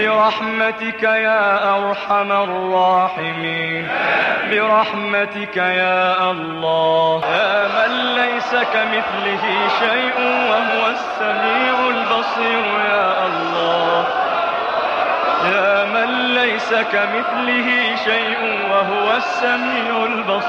برحمتك يا أرحم الراحمين، برحمتك يا الله. يا من ليس كمثله شيء وهو السميع البصير يا الله، يا من ليس كمثله شيء وهو السميع البصير.